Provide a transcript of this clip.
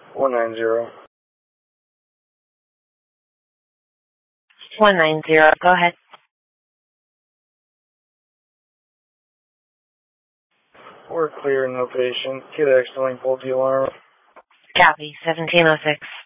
190. 190, go ahead. We're clear, no patient. Kid accidentally pulled the alarm. Copy, 1706.